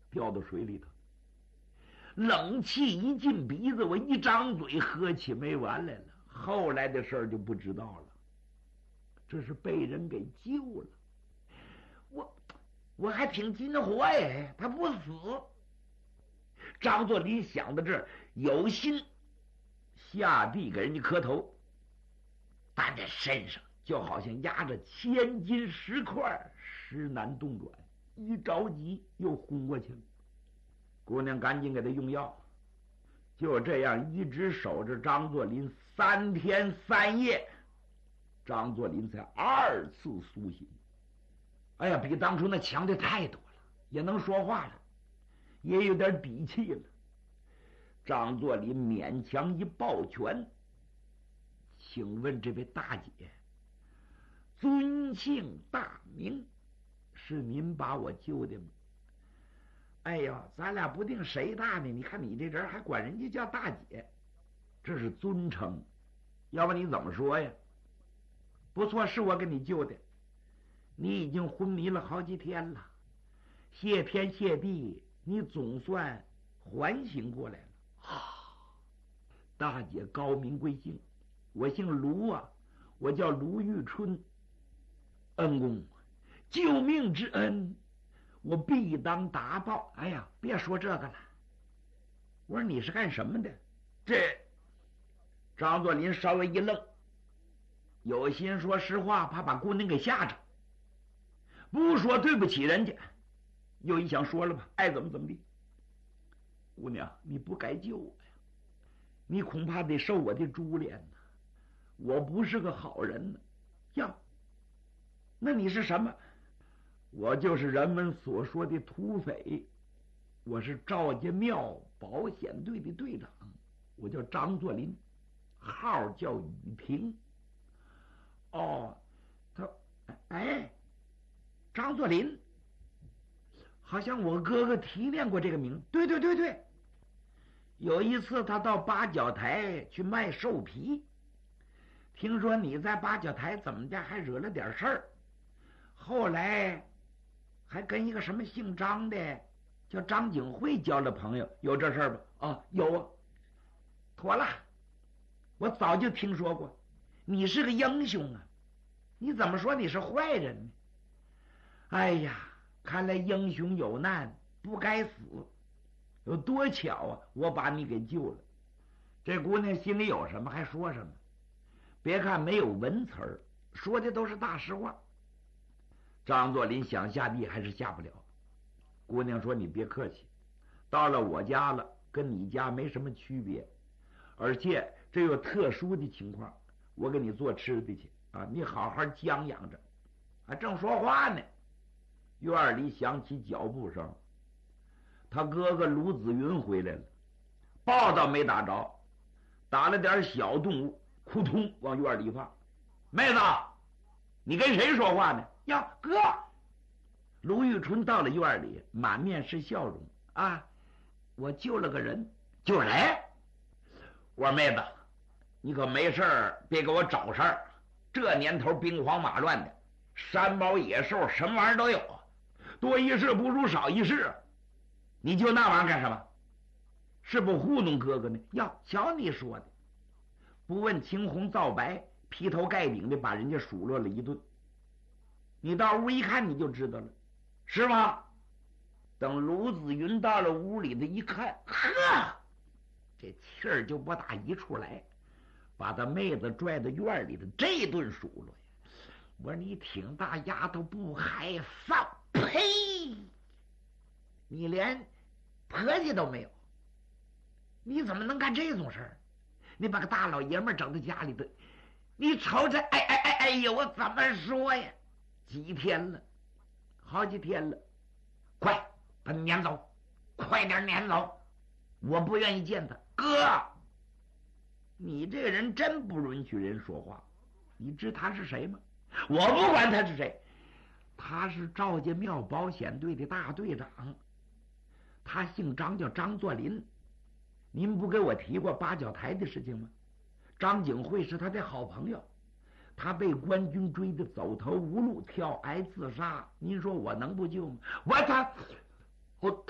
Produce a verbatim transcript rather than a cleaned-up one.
掉到水里头。冷气一进鼻子，我一张嘴喝起没完来了。后来的事儿就不知道了。这是被人给救了，我我还挺金活呀，他不死。张作霖想到这儿，有心下地给人家磕头，但在身上就好像压着千斤石块，石难动转，一着急又昏过去了。姑娘赶紧给他用药，就这样一直守着张作霖三天三夜，张作霖才二次苏醒。哎呀，比当初那强的太多了，也能说话了，也有点底气了。张作霖勉强一抱拳，请问这位大姐，尊姓大名？是您把我救的吗？哎呀，咱俩不定谁大呢，你看你这人还管人家叫大姐，这是尊称，要不你怎么说呀？不错，是我给你救的，你已经昏迷了好几天了，谢天谢地，你总算缓醒过来了。啊，大姐高明贵姓？我姓卢啊，我叫卢玉春。恩公，救命之恩，我必当答报。哎呀，别说这个了。我说你是干什么的？这张作霖稍微一愣，有心说实话，怕把姑娘给吓着，不说对不起人家，又一想说了吧，爱怎么怎么地。姑娘，你不该救我呀，你恐怕得受我的株连呢。我不是个好人呢。呀，那你是什么？我就是人们所说的土匪，我是赵家庙保险队的队长，我叫张作霖，号叫雨平。哦，他，哎，张作霖，好像我哥哥提炼过这个名。对对对对，有一次他到八角台去卖兽皮，听说你在八角台怎么的还惹了点事儿，后来还跟一个什么姓张的叫张景惠交了朋友，有这事儿吧？啊，有啊。妥了，我早就听说过，你是个英雄啊，你怎么说你是坏人呢？哎呀，看来英雄有难不该死，有多巧啊，我把你给救了。这姑娘心里有什么还说什么，别看没有文词儿，说的都是大实话。张作霖想下地还是下不了。姑娘说你别客气，到了我家了，跟你家没什么区别，而且这有特殊的情况，我给你做吃的去啊，你好好将养着。还正说话呢，院里响起脚步声，他哥哥卢子云回来了，抱倒没打着，打了点小动物，扑通往院里放。妹子，你跟谁说话呢？呀，哥！卢玉春到了院里，满面是笑容啊，我救了个人。救人？我说妹子，你可没事儿别给我找事儿，这年头兵荒马乱的，山猫野兽什么玩意儿都有，多一事不如少一事，你就那玩意儿干什么？是不糊弄哥哥呢？呀，瞧你说的，不问青红皂白，劈头盖顶的把人家数落了一顿。你到屋一看你就知道了，是吗？等卢子云到了屋里的一看，呵，这气儿就不打一处来，把他妹子拽到院里的这顿数落呀！我说你挺大丫头不害臊，呸！你连婆家都没有，你怎么能干这种事儿？你把个大老爷们整到家里头，你瞅瞅，哎哎哎哎呦，我怎么说呀？几天了，好几天了，快把你撵走，快点撵走，我不愿意见他。哥，你这个人真不允许人说话，你知他是谁吗？我不管他是谁，他是赵家庙保险队的大队长，他姓张，叫张作霖。您不给我提过八角台的事情吗？张景惠是他的好朋友，他被官军追得走投无路，跳崖自杀，您说我能不救吗？我他我